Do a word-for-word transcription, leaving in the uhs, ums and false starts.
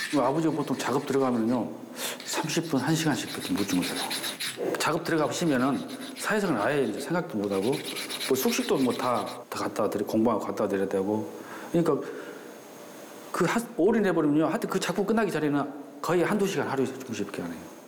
아버지가 보통 작업 들어가면요 삼십 분, 한 시간씩 못 주무세요. 작업 들어가 시면은 사회생활 아예 이제 생각도 못 하고 뭐 숙식도 뭐 다 다 갖다 드리 공부하고 갖다 드려야 되고 그러니까 그 올인해 버리면요 하여튼 그 작품 끝나기 전에는 거의 한두 시간 하루에 주무시밖에 안 해요.